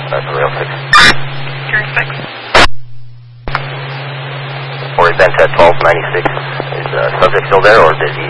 That's rail 6. Hearing 6. Or event at 1296. Is subject still there, or did he